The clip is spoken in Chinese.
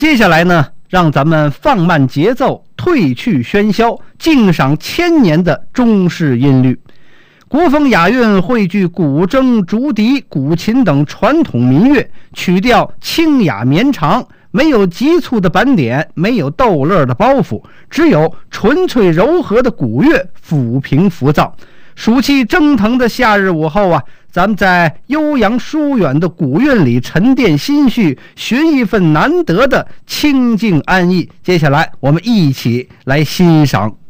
接下来呢，让咱们放慢节奏，褪去喧嚣，静赏千年的中式音律。国风雅韵汇聚古筝、竹笛、古琴等传统民乐，曲调清雅绵长，没有急促的板点，没有逗乐的包袱，只有纯粹柔和的古乐抚平浮躁。暑气蒸腾的夏日午后啊，咱们在悠扬疏远的古韵里沉淀心绪，寻一份难得的清静安逸。接下来我们一起来欣赏